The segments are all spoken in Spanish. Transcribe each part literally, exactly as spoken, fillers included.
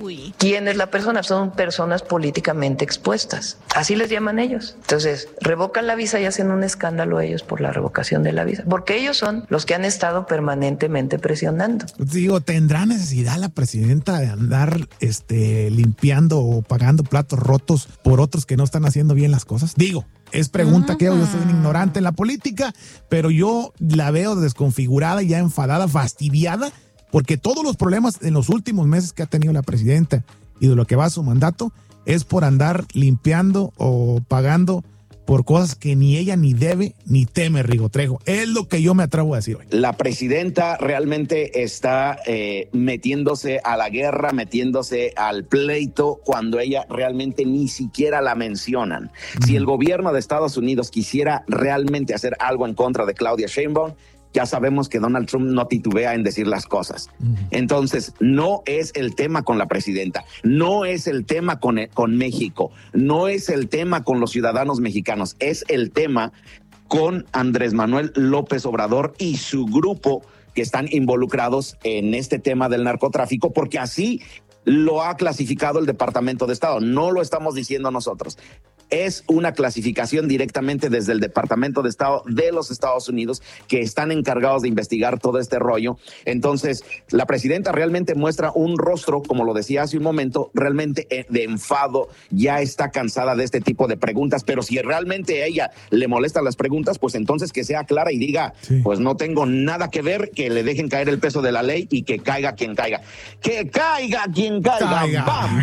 ¿Quién es la persona? Son personas políticamente expuestas. Así les llaman ellos. Entonces, revocan la visa y hacen un escándalo ellos por la revocación de la visa, porque ellos son los que han estado permanentemente presionando. Digo, ¿tendrá necesidad la presidenta de andar este, limpiando o pagando platos rotos por otros que no están haciendo bien las cosas? Digo, es pregunta uh-huh. que yo soy un ignorante en la política, pero yo la veo desconfigurada, ya enfadada, fastidiada, porque todos los problemas en los últimos meses que ha tenido la presidenta y de lo que va a su mandato es por andar limpiando o pagando por cosas que ni ella ni debe ni teme, Rigo Trejo. Es lo que yo me atrevo a decir hoy. La presidenta realmente está eh, metiéndose a la guerra, metiéndose al pleito cuando ella realmente ni siquiera la mencionan. Mm. Si el gobierno de Estados Unidos quisiera realmente hacer algo en contra de Claudia Sheinbaum, ya sabemos que Donald Trump no titubea en decir las cosas. Uh-huh. Entonces, no es el tema con la presidenta, no es el tema con, con México, no es el tema con los ciudadanos mexicanos, es el tema con Andrés Manuel López Obrador y su grupo que están involucrados en este tema del narcotráfico, porque así lo ha clasificado el Departamento de Estado, no lo estamos diciendo nosotros. Es una clasificación directamente desde el Departamento de Estado de los Estados Unidos que están encargados de investigar todo este rollo. Entonces, la presidenta realmente muestra un rostro, como lo decía hace un momento, realmente de enfado, ya está cansada de este tipo de preguntas, pero si realmente a ella le molestan las preguntas, pues entonces que sea clara y diga, sí. pues no tengo nada que ver, que le dejen caer el peso de la ley y que caiga quien caiga. ¡Que caiga quien caiga! caiga.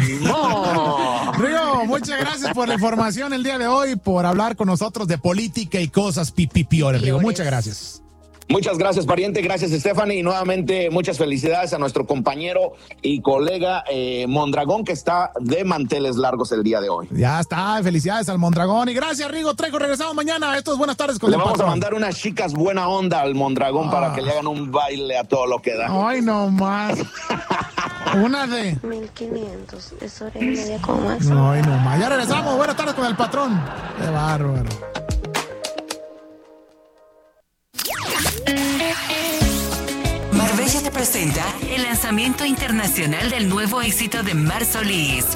¡Vamos! Río, muchas gracias por la información el día de hoy, por hablar con nosotros de política y cosas pipipiores, Rigo. Muchas gracias. Muchas gracias, pariente. Gracias, Stephanie. Y nuevamente, muchas felicidades a nuestro compañero y colega eh, Mondragón, que está de manteles largos el día de hoy. Ya está. Felicidades al Mondragón. Y gracias, Rigo Trejo. Regresamos mañana. Esto es Buenas Tardes con Le el vamos patrón. a mandar unas chicas buena onda al Mondragón ah. para que le hagan un baile a todo lo que da. Ay, no más. Una de mil quinientos, es hora y media con más. No, no más. Ya regresamos. Buenas tardes con el patrón. Qué bárbaro. Marbella te presenta el lanzamiento internacional del nuevo éxito de Mar Solís.